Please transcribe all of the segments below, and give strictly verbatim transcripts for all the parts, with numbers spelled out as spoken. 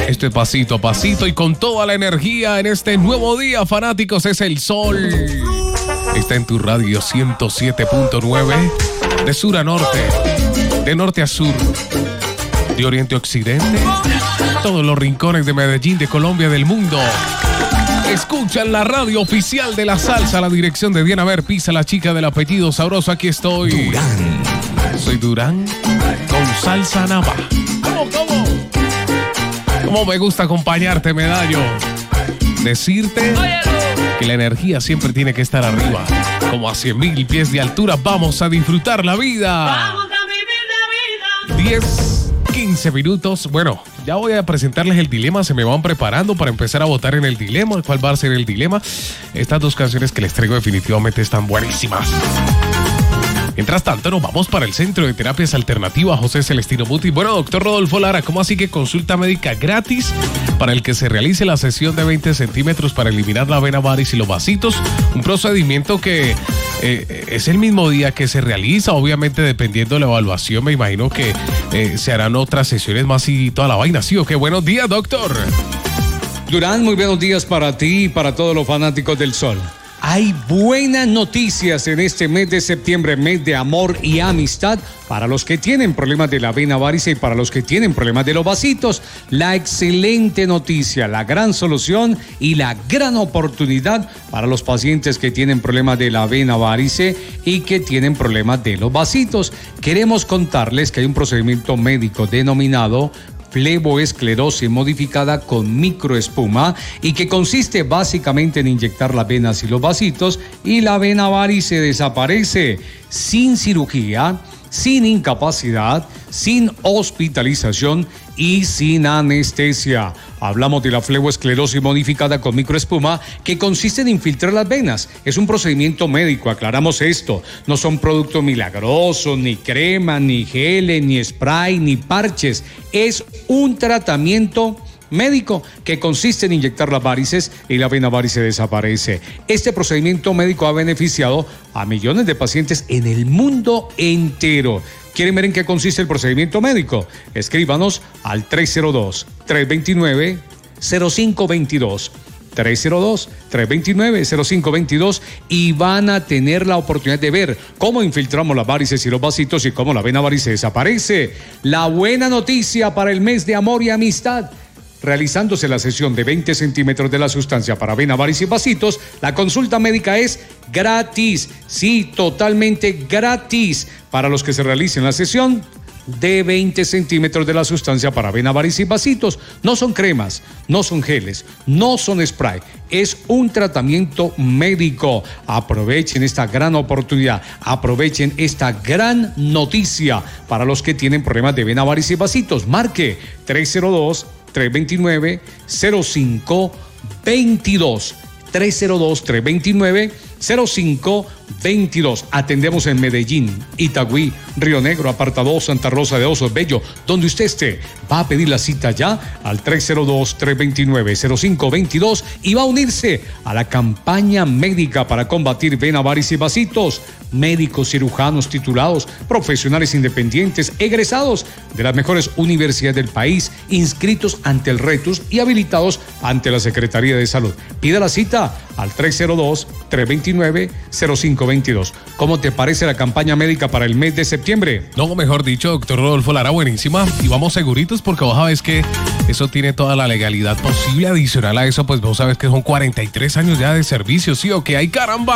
Esto es pasito a pasito y con toda la energía en este nuevo día, fanáticos, es el sol. Está en tu radio ciento siete punto nueve, de sur a norte, de norte a sur, de oriente a occidente, todos los rincones de Medellín, de Colombia, del mundo. Escuchan la radio oficial de la salsa, la dirección de Diana Ver Pisa, la chica del apellido sabroso. Aquí estoy. Durán. Soy Durán con salsa nava. ¿Cómo, cómo? ¿Cómo me gusta acompañarte, medallo? Decirte que la energía siempre tiene que estar arriba. Como a cien mil pies de altura, vamos a disfrutar la vida. Vamos a vivir la vida. diez, quince minutos. Bueno, ya voy a presentarles el dilema. Se me van preparando para empezar a votar en el dilema. ¿Cuál va a ser el dilema? Estas dos canciones que les traigo definitivamente están buenísimas. Mientras tanto, nos vamos para el Centro de Terapias Alternativas José Celestino Muti. Bueno, doctor Rodolfo Lara, ¿cómo así que consulta médica gratis para el que se realice la sesión de veinte centímetros para eliminar la vena varis y los vasitos? Un procedimiento que eh, es el mismo día que se realiza, obviamente dependiendo de la evaluación. Me imagino que eh, se harán otras sesiones más y toda la vaina. ¿Sí o qué? Buenos días, doctor. Durán, muy buenos días para ti y para todos los fanáticos del sol. Hay buenas noticias en este mes de septiembre, mes de amor y amistad. Para los que tienen problemas de la vena varice y para los que tienen problemas de los vasitos, la excelente noticia, la gran solución y la gran oportunidad para los pacientes que tienen problemas de la vena varice y que tienen problemas de los vasitos. Queremos contarles que hay un procedimiento médico denominado fleboesclerosis modificada con microespuma y que consiste básicamente en inyectar las venas y los vasitos y la vena varice desaparece sin cirugía, sin incapacidad, sin hospitalización y sin anestesia. Hablamos de la fleboesclerosis modificada con microespuma, que consiste en infiltrar las venas. Es un procedimiento médico, aclaramos esto. No son productos milagrosos, ni crema, ni geles, ni spray, ni parches. Es un tratamiento médico que consiste en inyectar las varices y la vena varice desaparece. Este procedimiento médico ha beneficiado a millones de pacientes en el mundo entero. ¿Quieren ver en qué consiste el procedimiento médico? Escríbanos al tres cero dos, tres dos nueve, cero cinco dos dos. tres cero dos, tres dos nueve, cero cinco dos dos y van a tener la oportunidad de ver cómo infiltramos las varices y los vasitos y cómo la vena varice desaparece. La buena noticia para el mes de amor y amistad. Realizándose la sesión de veinte centímetros de la sustancia para vena, varice y vasitos, la consulta médica es gratis. Sí, totalmente gratis. Para los que se realicen la sesión de veinte centímetros de la sustancia para vena, varice y vasitos. No son cremas, no son geles, no son spray. Es un tratamiento médico. Aprovechen esta gran oportunidad. Aprovechen esta gran noticia para los que tienen problemas de vena, varice y vasitos. Marque tres cero dos, tres dos nueve, cero cinco dos dos. tres cero dos, tres dos nueve, cero cinco dos dos. Atendemos en Medellín, Itagüí, Río Negro, Apartado, Santa Rosa de Osos, Bello. Donde usted esté, va a pedir la cita ya al tres cero dos, tres dos nueve, cero cinco dos dos y va a unirse a la campaña médica para combatir vena, varice y vasitos. Médicos, cirujanos titulados, profesionales independientes, egresados de las mejores universidades del país, inscritos ante el RETUS y habilitados ante la Secretaría de Salud. Pida la cita al tres cero dos, tres dos nueve, cero cinco dos dos. ¿Cómo te parece la campaña médica para el mes de septiembre? No, mejor dicho, doctor Rodolfo Lara, buenísima. Y vamos seguritos porque vos sabes que eso tiene toda la legalidad posible. Adicional a eso, pues vos sabes que son cuarenta y tres años ya de servicio, ¿sí o qué? ¡Ay, caramba!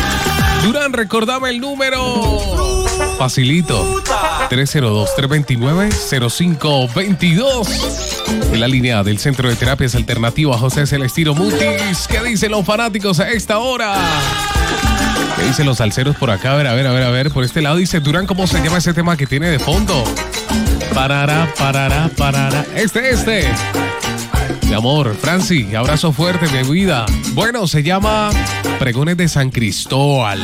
Durán, recordame el número. Facilito. tres cero dos, tres dos nueve, cero cinco dos dos. En la línea del Centro de Terapias Alternativas José Celestino Mutis. ¿Qué dicen los fanáticos a esta hora? ¿Qué dicen los salseros por acá? A ver, a ver, a ver, a ver. Por este lado dice Durán, ¿cómo se llama ese tema que tiene de fondo? Parará, parará, parará. Este, este. Mi amor, Franci, abrazo fuerte, mi vida. Bueno, se llama Pregones de San Cristóbal.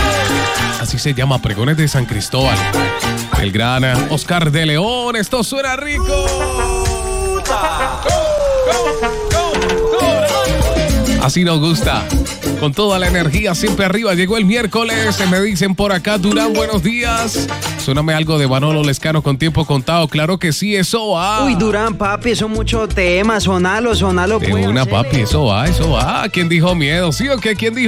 Así se llama, Pregones de San Cristóbal. El gran Oscar de León. Esto suena rico. Así nos gusta. Con toda la energía siempre arriba. Llegó el miércoles. Se me dicen por acá, Durán, buenos días. Suéname algo de Manolo Lescano con tiempo contado. Claro que sí, eso va. Uy, Durán, papi, eso mucho tema. Sonalo, sonalo. De pues, una, hacele. papi, eso va, eso va. ¿Quién dijo miedo? ¿Sí o qué? ¿Quién dijo?